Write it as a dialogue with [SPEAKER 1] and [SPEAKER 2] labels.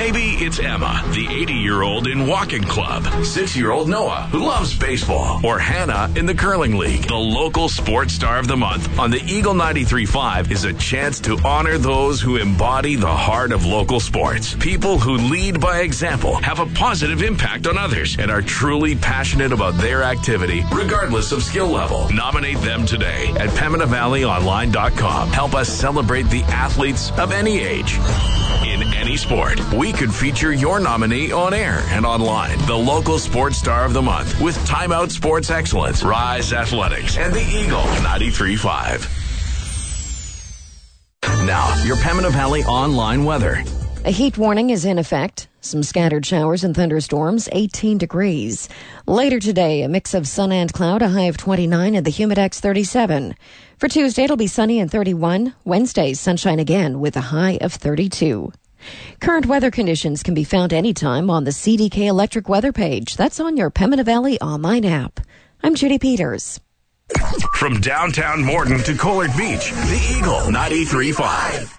[SPEAKER 1] Maybe it's Emma, the 80-year-old in walking club, 6-year-old Noah, who loves baseball, or Hannah in the curling league. The local sports star of the month on the Eagle 93.5 is a chance to honor those who embody the heart of local sports. People who lead by example, have a positive impact on others, and are truly passionate about their activity, regardless of skill level. Nominate them today at PemminavalleyOnline.com. Help us celebrate the athletes of any age. In any sport, we could feature your nominee on air and online. The local sports star of the month with Timeout Sports Excellence, Rise Athletics, and the Eagle 93.5. Now, your Pembina Valley online weather.
[SPEAKER 2] A heat warning is in effect. Some scattered showers and thunderstorms, 18 degrees. Later today, a mix of sun and cloud, a high of 29 and the Humidex 37. For Tuesday, it'll be sunny and 31. Wednesday, sunshine again with a high of 32. Current weather conditions can be found anytime on the CDK Electric weather page. That's on your Pembina Valley online app. I'm Judy Peters.
[SPEAKER 1] From downtown Morden to Collard Beach, the Eagle 93.5.